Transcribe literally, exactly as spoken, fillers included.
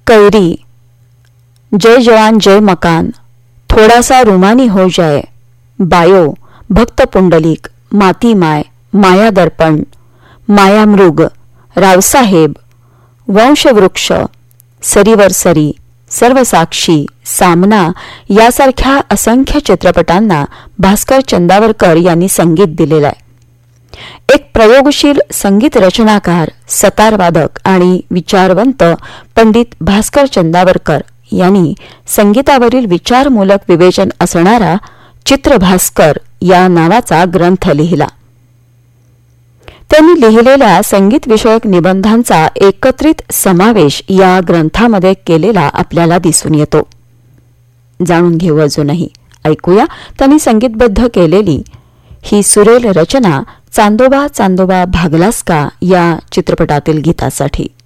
कैरी, जय जवान जय मकान, थोड़ा सा रुमानी हो जाए, बायो, भक्त पुंडलिक, माती माय, माया दर्पण, मायामृग, रावसाहेब, वंशवृक्ष, सरीवर सरी, सर्वसाक्षी, सामना यासारख्या असंख्य चित्रपटांना भास्कर चंदावरकर यांनी संगीत दिलेलं आहे. एक प्रयोगशील संगीत रचनाकार, सतारवादक आणि विचारवंत पंडित भास्कर चंदावरकर यांनी संगीतावरील विचारमूलक विवेचन असणारा चित्रभास्कर या नावाचा ग्रंथ लिहिला. त्यांनी लिहिलेल्या संगीत विषयक निबंधांचा एकत्रित समावेश या ग्रंथामध्ये केलेला आपल्याला दिसून येतो. जाणून घेऊ अजूनही. ऐकूया त्यांनी संगीतबद्ध केलेली ही सुरेल रचना चांदोबा चांदोबा भागलास का या चित्रपटातील गीतासाठी.